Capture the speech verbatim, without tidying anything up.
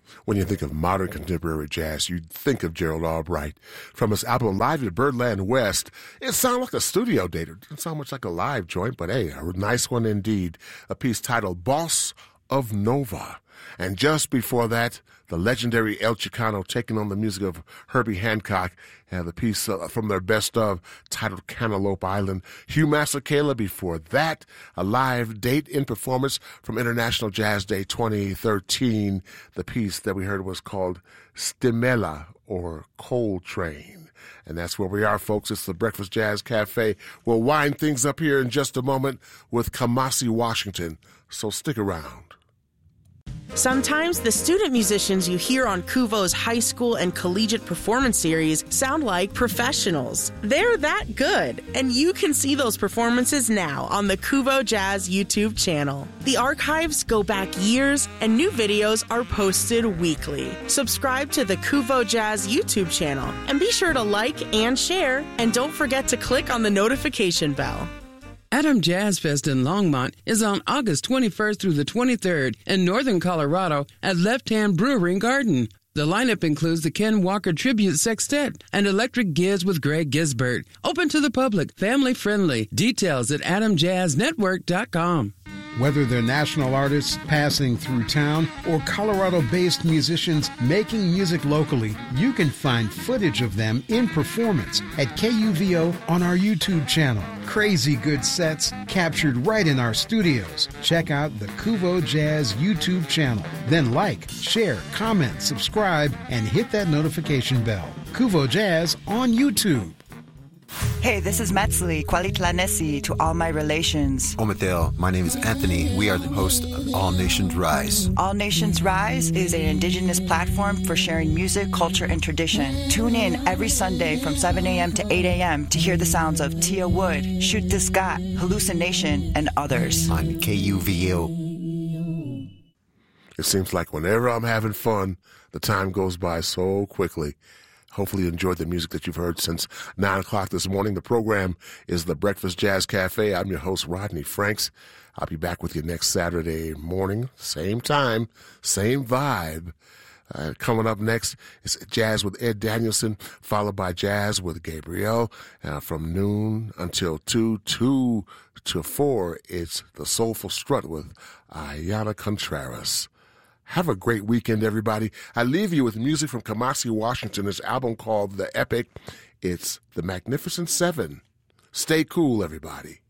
When you think of modern contemporary jazz, you think of Gerald Albright. From his album Live at Birdland West, it sounds like a studio date. It doesn't sound much like a live joint, but hey, a nice one indeed. A piece titled Boss of Nova. And just before that, the legendary El Chicano taking on the music of Herbie Hancock, and the piece uh, from their best of titled Cantaloupe Island. Hugh Masekela before that, a live date in performance from International Jazz Day twenty thirteen. The piece that we heard was called Stimela, or Coal Train. And that's where we are, folks. It's the Breakfast Jazz Cafe. We'll wind things up here in just a moment with Kamasi Washington, so stick around. Sometimes the student musicians you hear on Kuvo's high school and collegiate performance series sound like professionals. They're that good, and you can see those performances now on the Kuvo Jazz YouTube channel. The archives go back years, and new videos are posted weekly. Subscribe to the Kuvo Jazz YouTube channel, and be sure to like and share, and don't forget to click on the notification bell. Adam Jazz Fest in Longmont is on August twenty-first through the twenty-third in northern Colorado at Left Hand Brewery Garden. The lineup includes the Ken Walker Tribute Sextet and Electric Giz with Greg Gisbert. Open to the public, family friendly. Details at adam jazz network dot com. Whether they're national artists passing through town or Colorado-based musicians making music locally, you can find footage of them in performance at K U V O on our YouTube channel. Crazy good sets captured right in our studios. Check out the Kuvo Jazz YouTube channel. Then like, share, comment, subscribe, and hit that notification bell. Kuvo Jazz on YouTube. Hey, this is Metzli, Kwalitlanesi to all my relations. Ometel, my name is Anthony. We are the host of All Nations Rise. All Nations Rise is an indigenous platform for sharing music, culture, and tradition. Tune in every Sunday from seven a.m. to eight a.m. to hear the sounds of Tia Wood, Shoot the Scott, Hallucination, and others. On K U V O. It seems like whenever I'm having fun, the time goes by so quickly. Hopefully you enjoyed the music that you've heard since nine o'clock this morning. The program is the Breakfast Jazz Cafe. I'm your host, Rodney Franks. I'll be back with you next Saturday morning, same time, same vibe. Uh, coming up next is Jazz with Ed Danielson, followed by Jazz with Gabrielle. Uh, from noon until two, two to four, it's the Soulful Strut with Ayana Contreras. Have a great weekend, everybody. I leave you with music from Kamasi Washington, his album called The Epic. It's The Magnificent Seven. Stay cool, everybody.